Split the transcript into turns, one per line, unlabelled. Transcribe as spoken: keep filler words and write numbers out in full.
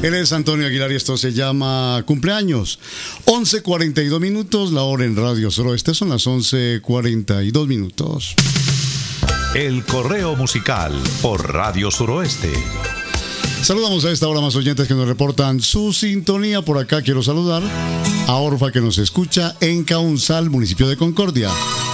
Él es Antonio Aguilar y esto se llama Cumpleaños. once cuarenta y dos minutos, la hora en Radio Suroeste son las once cuarenta y dos minutos.
El correo musical por Radio Suroeste.
Saludamos a esta hora más oyentes que nos reportan su sintonía. Por acá quiero saludar a Orfa, que nos escucha en Caunzal, municipio de Concordia.